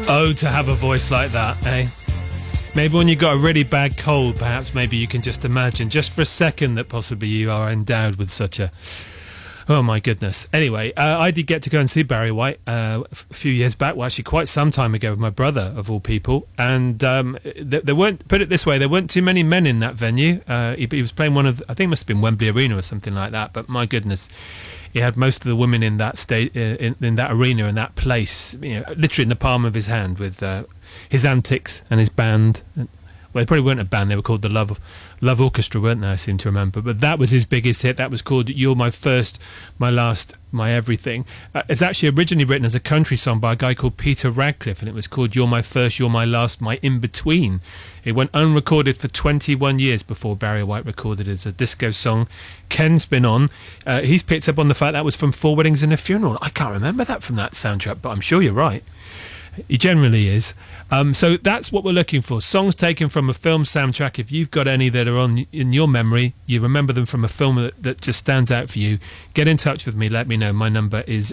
Oh, to have a voice like that, eh? Maybe when you've got a really bad cold, perhaps maybe you can just imagine, just for a second, that possibly you are endowed with such a... Oh, my goodness. Anyway, I did get to go and see Barry White a few years back, well, actually quite some time ago, with my brother, of all people. And there weren't, put it this way, there weren't too many men in that venue. He was playing one of, I think it must have been Wembley Arena or something like that. But my goodness, he had most of the women in that in that arena, in that place, literally in the palm of his hand, with his antics and his band. Well, they probably weren't a band, they were called the Love Orchestra, weren't they, I seem to remember. But that was his biggest hit. That was called You're My First, My Last, My Everything. It's actually originally written as a country song by a guy called Peter Radcliffe, and it was called You're My First, You're My Last, My In-Between. It went unrecorded for 21 years before Barry White recorded it as a disco song. Ken's been on. He's picked up on the fact that was from Four Weddings and a Funeral. I can't remember that from that soundtrack, but I'm sure you're right. He generally is. So that's what we're looking for. Songs taken from a film soundtrack. If you've got any that are on in your memory, you remember them from a film that just stands out for you, get in touch with me. Let me know. My number is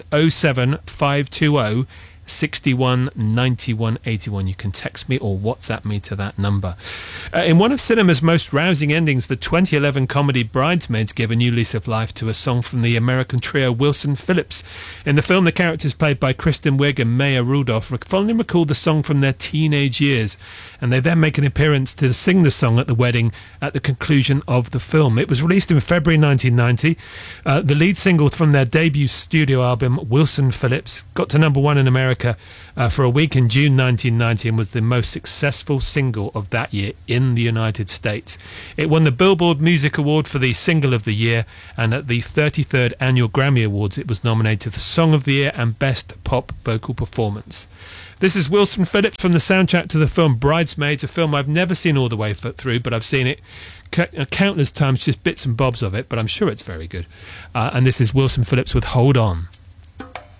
07520 61 91 81. You can text me or WhatsApp me to that number. In one of cinema's most rousing endings, the 2011 comedy Bridesmaids gave a new lease of life to a song from the American trio Wilson Phillips. In the film, the characters played by Kristen Wiig and Maya Rudolph fondly recall the song from their teenage years, and they then make an appearance to sing the song at the wedding at the conclusion of the film. It was released in February 1990. The lead single from their debut studio album, Wilson Phillips, got to number one in America for a week in June 1990 and was the most successful single of that year in the United States. It won the Billboard Music Award for the Single of the Year, and at the 33rd Annual Grammy Awards it was nominated for Song of the Year and Best Pop Vocal Performance. This is Wilson Phillips from the soundtrack to the film Bridesmaids, a film I've never seen all the way through, but I've seen it countless times, just bits and bobs of it, but I'm sure it's very good. And this is Wilson Phillips with Hold On.